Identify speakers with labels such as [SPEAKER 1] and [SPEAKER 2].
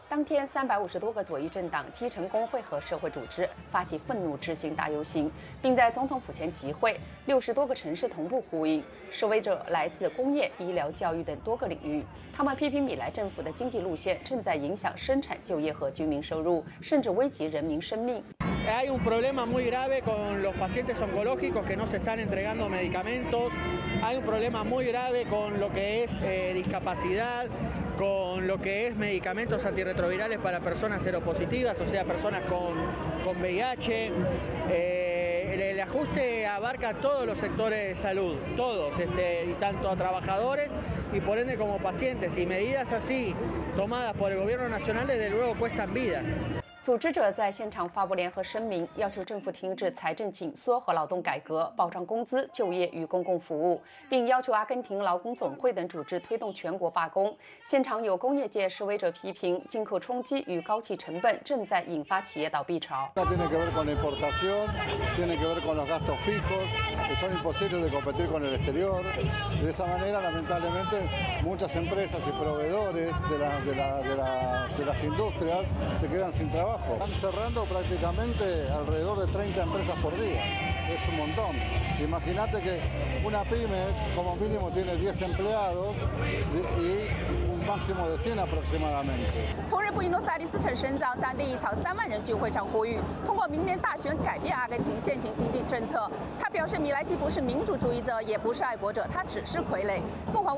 [SPEAKER 1] 当天，350多个左翼政党、基层工会和社会组织发起愤怒之星大游行，并在总统府前集会。60多个城市同步呼应。示威者来自工业、医疗、教育等多个领域。他们批评米莱政府的经济路线正在影响生产、就业和居民收入，甚至危及人民生命。
[SPEAKER 2] Hay un problema muy grave con los pacientes oncológicos que no se están entregando medicamentos. Hay un problema muy grave con lo que es discapacidad, con lo que es medicamentos antirretrovirales para personas seropositivas, o sea, personas con VIH. El ajuste abarca todos los sectores de salud, todos, y tanto a trabajadores y por ende como pacientes. Y medidas así tomadas por el gobierno nacional desde luego cuestan vidas.
[SPEAKER 1] 组织者在现场发布联合声明，要求政府停止财政紧缩和劳动改革，保障工资、就业与公共服务，并要求阿根廷劳工总会等组织推动全国罢工。现场有工业界示威者批评，进口冲击与高企成本正在引发企业倒闭潮。
[SPEAKER 3] Tiene que ver con la importación, tiene que ver con los gastos fijos, que son imposibles de competir con el exterior. De esa manera, lamentablemente, muchas empresas y proveedores de las industrias se quedan sin trabajo. Están cerrando prácticamente alrededor de 30 empresas por día. Es un montón. Imagínate que una pyme como mínimo tiene 10 empleados y un máximo de 100 aproximadamente.
[SPEAKER 4] 同日，布宜诺斯艾利斯城深造在另一场3万人聚会上呼吁，通过明年大选改变阿根廷现行经济政策。他表示，米莱既不是民主主义者，也不是爱国者，他只是傀儡。凤凰